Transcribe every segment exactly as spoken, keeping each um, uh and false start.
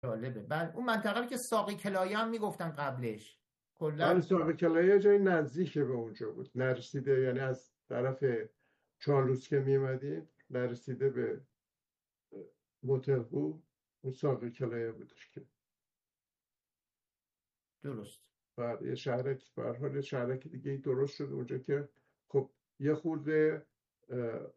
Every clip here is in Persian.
جالبه. بعد اون منطقه رو که ساقی کلایی هم میگفتن قبلش بله، کلا. ساقی کلایی یه جای نزدیک به اونجا بود، نرسیده، یعنی از طرف چالوس که میمدیم نرسیده به موتلبو، اون ساقی کلایی بودش که درست. بعد یه شهرک به هر حال یه شهرک دیگه ای درست شد اونجا که خب یه خورده اه،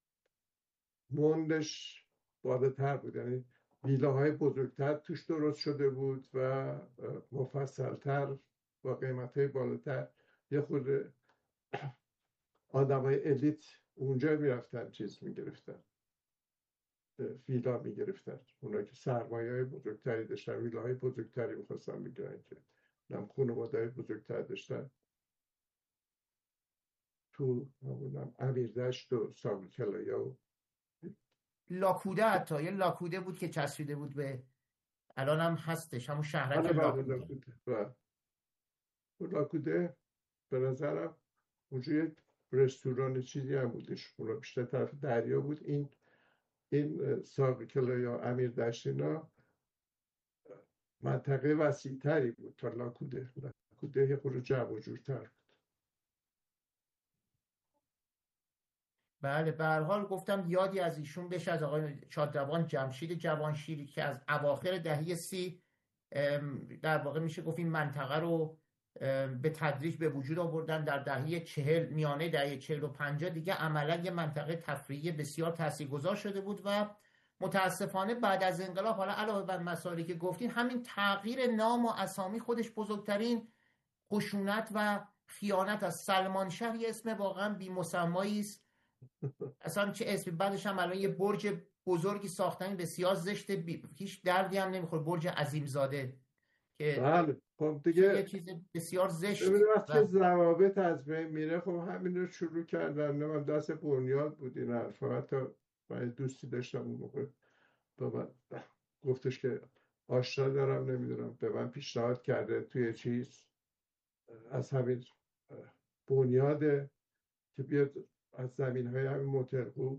موندش بالاتر بود، یعنی ویلاهای بزرگتر توش درست شده بود و اه، مفصلتر با قیمتهای بالاتر. یه خورده آدمای الیت اونجا میرفتن چیز میگرفتن، ویلا میگرفتن، اونا که سرمایه های بزرگتری داشتن ویلاهای بزرگتری میخواستن بگیرن، که نم خانواده های بزرگتر داشتن تو همونم امیردشت و ساقی‌کلایی و لاکوده، حتی یه لاکوده بود که چسبیده بود به، الان هم هستش همون شهرک بله بله لاکوده. لاکوده. و اون لاکوده به نظرم اونجا یک رستوران چیزی هم بودش، اونا بیشتر طرف دریا بود. این این ساقی‌کلایی یا امیردشت اینا منطقه وسیع‌تری بود تا لاکوده. لاکوده یه خورده جمع و جورتر بود. بله، به هر حال گفتم یادی از ایشون بشه، از آقای شادروان جمشید جوانشیری که از اواخر دهه سی ام، در واقع میشه گفت این منطقه رو ام، به تدریج به وجود آوردن. در دهه چهل، میانه دهه چهل و پنجاه دیگه عملا یه منطقه تفریحی بسیار تاثیرگذار شده بود و متاسفانه بعد از انقلاب، حالا علاوه بر مسائلی که گفتین، همین تغییر نام و اسامی خودش بزرگترین خشونت و خیانت از سلمان شهر، یه اسم واقعا بی‌مسمایی است. اصلا چه اسمی، بعدش هم الان یه برج بزرگی ساختن بسیار زشت، بی... هیچ دردی هم نمیخوره، برج عظیمزاده که بله خب اصلا یه دیگه چیز بسیار ببینید زشت. وقتی که و ضوابط از بین میره، خب همین رو شروع کردن. من دست بنیاد بود این حرفا. حتی من دوستی داشتم اون موقع به من گفتش که آشنا دارم، نمیدونم به من پیشنهاد کرده توی چیز از همین بنیاده که بیاد از زمین های همین موترقو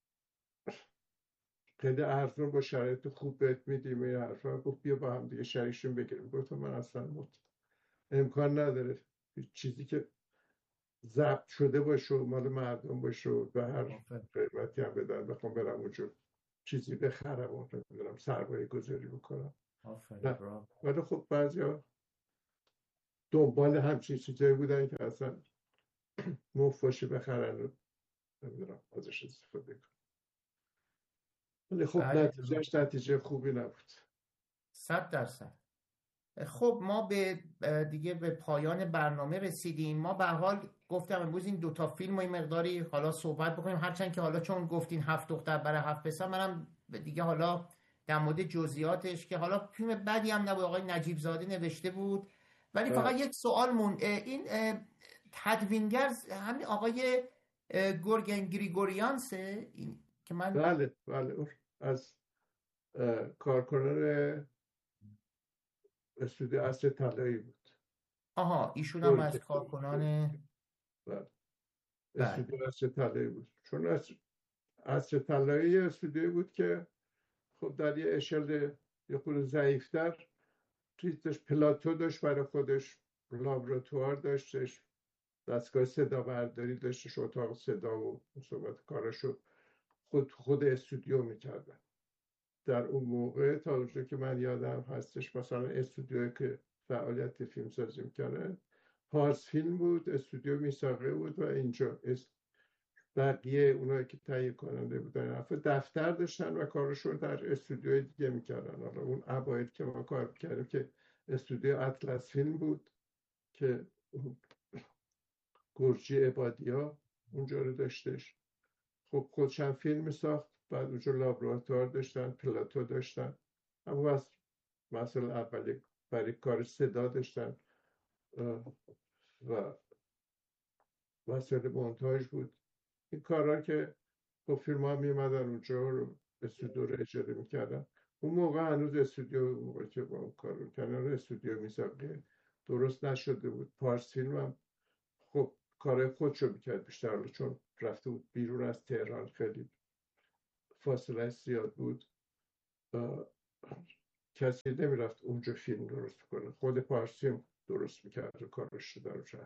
خیلی ارزون با شرایط خوب بهت میدیم این حرفا. گفت بیا با هم دیگه شریکشون بگیریم. گفتم من اصلا مت... امکان نداره هیچ چیزی که ضبط شده باشه و مال مردم باشه و به هر آفر قیمتی هم بدن بخوام برم اونجا چیزی بخرم و نمیدونم سرمایه گذاری بکنم. آفرین، نه، برافو. ولی خب بعضیا دنبال همچین چیزایی بودن که اصلا مفت بخرن و نمیدونم ازش استفاده کنن. ولی خب بله، نتیجهش نتیجه خوبی نبود. صد درصد. خب ما به دیگه به پایان برنامه رسیدیم. ما به هر حال گفتم امروز این دوتا فیلم و این مقداری حالا صحبت بکنیم، هرچند که حالا چون گفتین هفت دختر برای هفت پسر، منم دیگه حالا در مورد جزئیاتش، که حالا فیلم بدی هم نبود، آقای نجیب زاده نوشته بود. ولی فقط بله یک سوال مون، این اه، تدوینگر همین آقای اه، گورگن گریگوریانسه این که من. بله بله اون از اه، کارکنان استودیو اصر طلایی بود. آها، ایشون هم از گرگه کارکنان. بله، بله. استودیو اصر طلایی بود. چون اصر, اصر طلایی استودیویی بود که خب در یه اشل یه خود ضعیفتر چیز داشت، پلاتو داشت برای خودش، لابراتوار داشتش، دستگاه صدا برداری داشتش، اتاق صدا و صحبت کاراشو خود خود استودیو میکردن. در اون موقع تا اونجا که من یادم هستش مثلا استودیویی که فعالیت فیلم سازی میکنه پارس فیلم بود، استودیو میساقه بود و اینجا بقیه اونایی که تهیه کننده بودن رفت دفتر داشتن و کارشون در استودیوی دیگه میکردن. حالا اون اوایل که ما کار کردیم که استودیو اطلس فیلم بود که گرجی عبادی اونجا رو داشتش. خب خودشم فیلم ساخت، بعد اونجا لابراتوار داشتن، پلاتو داشتن، اما از مثلا اولی برای کار صدا داشتن و وسایل مونتاژ بود. این کارا که با فیلم ها میمدن اونجا رو استودیو رو اجاره میکردن. اون موقع هنوز استودیو، اون موقع که با اون کار رو کنار استودیو میساقه درست نشده بود. پارس فیلم هم خب کارهای خودشو میکرد بیشتر، چون رفته بود بیرون از تهران، خیلی فاصله زیاد بود. کسی نمیرفت اونجا فیلم درست کنه. خود پارسی هم درست میکرد و کارش در شهر.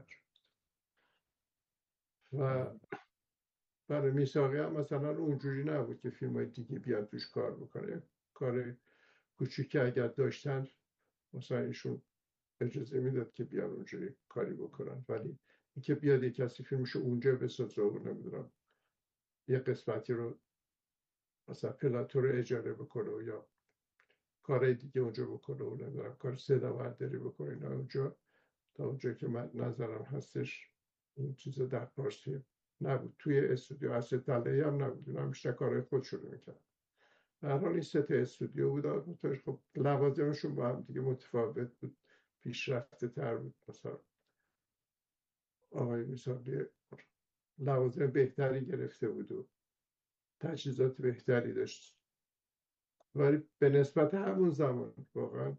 و برای میثاقی هم مثلا اونجوری نبود که فیلم های دیگه بیاد توش کار بکنه. کار کوچیکی اگر داشتن مثلا ایشون اجازه میداد که بیان اونجوری کاری بکنن، ولی اینکه بیاد یک کسی فیلمشو اونجا بسازه و نمیدونم یه قسمتی رو مثلا پلاتو رو اجاره بکنه و یا کارهای دیگه اونجا بکنه و نمیدونم کار صدا برداری بکنه، نه اونجا تا اونجا که من نظرم هستش این چیزا در پارسی نبود. توی استودیو اصل طلعی هم نبود، اینا هم بیشتر کارهای خودشون رو میکرد. در حال این سه تا استودیو بود، خب لوازمشون با هم دیگه متفاوت بود، پیشرفته تر بود. مثلا آقای میثاقی لوازم بهتری گرفته بود و تجهیزات بهتری داشت، ولی به نسبت همون زمان واقعا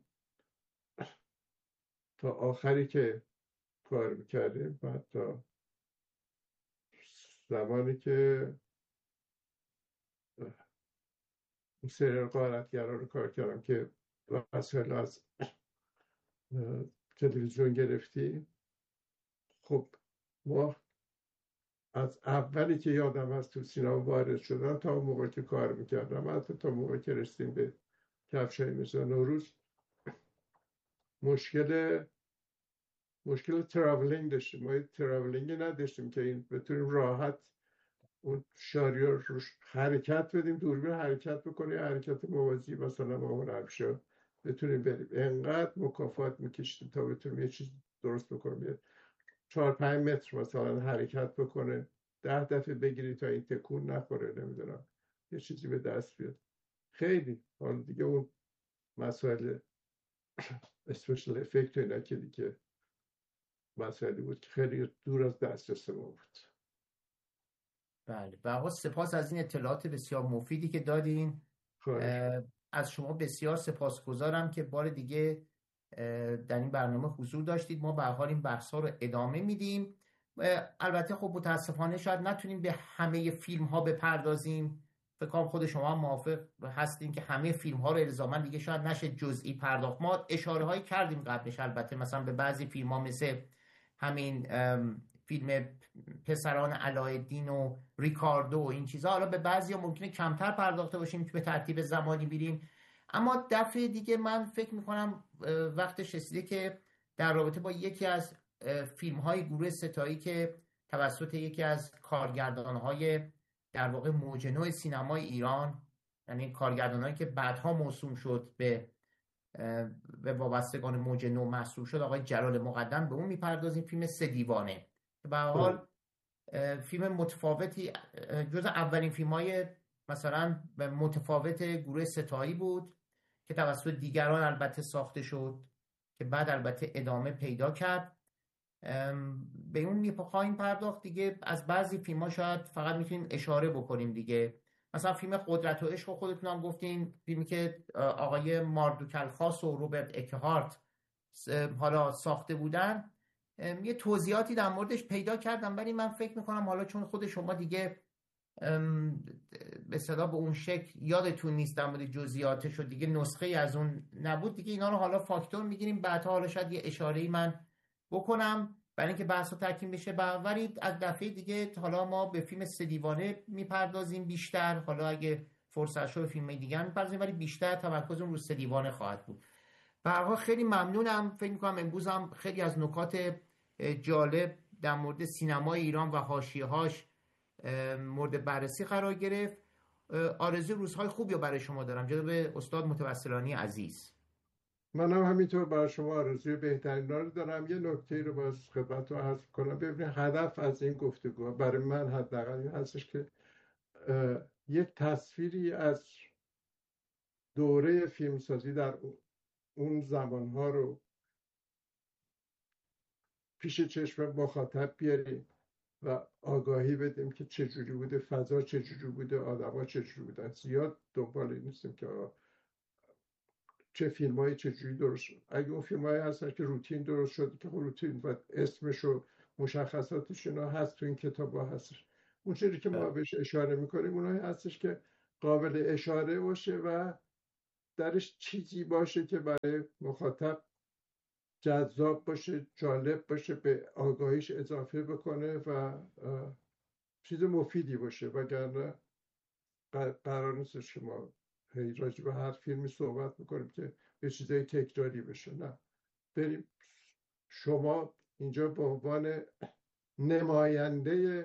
تا آخری که کار میکردیم، بعد تا زمانی که اون سریال غارتگرا رو کار کردم که وسایل از تلویزیون گرفتیم، خب ما از اولی که یادم از تو سینما وارد شدن تا اون موقع که کار میکردم، حتی تا موقع که رسیدیم به کفشای میرزا نوروز، مشکل مشکل تراولینگ داشتیم. ما تراولینگی نداشتیم که این بتونیم راحت اون شاریو روش حرکت بدیم، دوربین حرکت بکنه، حرکت موازی مثلا با اون ابشار بتونیم بریم. انقدر مکافات میکشیم تا بتونیم یه چیز درست بکنیم، چهار پنج متر مثلا حرکت بکنه، ده دفعه بگیری تا این تکون نخوره، نمیدونم یه چیزی به دست بیاد. خیلی حالا دیگه اون مسائل اسپیشال افکت و اینا که دیگه مسائلی بود که خیلی دور از دسترس ما بود. بله، به هر حال سپاس از این اطلاعات بسیار مفیدی که دادین. از شما بسیار سپاسگزارم که بار دیگه در این برنامه حضور داشتید. ما به هر حال این بحث‌ها رو ادامه میدیم. البته خب متاسفانه شاید نتونیم به همه فیلم ها بپردازیم. فکر کنم خود شما هم موافق هستین که همه فیلم ها رو الزاما دیگه شاید نشه جزئی پرداخت. ما اشاره هایی کردیم قبلش، البته مثلا به بعضی فیلم ها مثل همین فیلم پسران علایالدین و ریکاردو و این چیزها، حالا به بعضی ها ممکنه کمتر پرداخته باشیم که به ترتیب زمانی بریم، اما دفعه دیگه من فکر میکنم وقتش رسیده که در رابطه با یکی از فیلم های گروه ستایی که توسط یکی از کارگردان های در واقع موج نو سینمای ایران، یعنی کارگردان هایی که بعدها موسوم شد به به وابستگان موج نو محسوب شد، آقای جلال مقدم، به اون میپردازیم. فیلم سه دیوانه به هر حال فیلم متفاوتی، جز اولین فیلم های مثلا متفاوت گروه ستایی بود که توسط دیگران البته ساخته شد که بعد البته ادامه پیدا کرد. به اون میخوایم پرداخت دیگه. از بعضی فیلم ها شاید فقط میتونیم اشاره بکنیم دیگه، مثلا فیلم قدرت و عشق خودتون هم گفتین، فیلمی که آقای ماردوک الخاص و روبرت اکهارت حالا ساخته بودن، یه توضیحاتی در موردش پیدا کردم، ولی من فکر میکنم حالا چون خود شما دیگه به صدا به اون شکل یادتون نیست در مورد جزئیاتش و دیگه نسخه از اون نبود دیگه، اینا رو حالا فاکتور میگیریم. بعدها حالا شاید یه اشاره‌ای من بکنم برای اینکه بحث رو تکمیل بشه. ولی از دفعه دیگه حالا ما به فیلم سه دیوانه میپردازیم بیشتر، حالا اگه فرصت شد فیلم دیگه میپردازیم، ولی بیشتر تمرکزمون رو سه دیوانه خواهد بود. به هر حال خیلی ممنونم. فکر می‌کنم امروز هم خیلی از نکات جالب در مورد سینمای ایران و حاشیه‌هاش مورد بررسی قرار گرفت. آرزوی روزهای خوبی رو برای شما دارم جناب استاد متوسلانی عزیز. منم همینطور برای شما آرزوی بهترین رو دارم. یه نکته رو باز خدمتتون عرض کنم. ببینید هدف از این گفتگو برای من حداقل این هستش که یک تصویری از دوره فیلمسازی در اون زمانها رو پیش چشم مخاطب بیاریم و آگاهی بدیم که چجوری بوده، فضا چجوری بوده، آدم‌ها چجوری بودن. زیاد دنبال این نیستیم که چه فیلمایی چجوری درست شد. اگه اون فیلمایی هستن که روتین درست شده که روتین و اسمش و مشخصاتش اینا هست تو این کتابا هستش، اون چیزی که ما بهش اشاره میکنیم اونایی هستش که قابل اشاره باشه و درش چیزی باشه که برای مخاطب جذاب باشه، جالب باشه، به آگاهیش اضافه بکنه و چیز مفیدی باشه، وگرنه قرار نیست شما هی راجع به هر فیلمی صحبت بکنیم که به چیزای تکراری بشه. نه، بریم شما اینجا به عنوان نماینده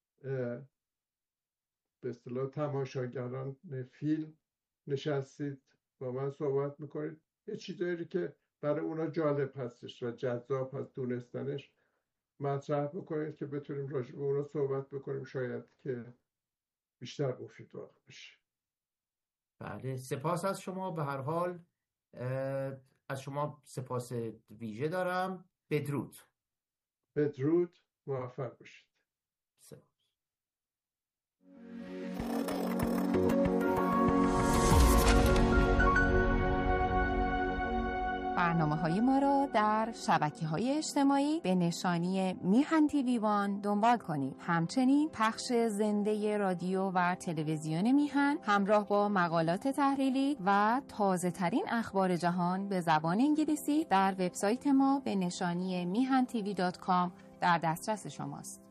به اصطلاح تماشاگران فیلم نشستید با من صحبت میکنید، یه چیزایی که برای اونا جالب هستش و جذاب هست دونستنش مطرح بکنید که بتونیم راجع به اونا صحبت بکنیم، شاید که بیشتر مفید واقع بشه. بله، سپاس از شما. به هر حال از شما سپاس ویژه دارم. بدرود. بدرود، موفق باشید. سپاس. برنامه‌های ما را در شبکه‌های اجتماعی به نشانی میهن تیوی وان دنبال کنید. همچنین پخش زنده رادیو و تلویزیون میهن همراه با مقالات تحلیلی و تازه‌ترین اخبار جهان به زبان انگلیسی در وبسایت ما به نشانی میهن تیوی دات کام در دسترس شماست.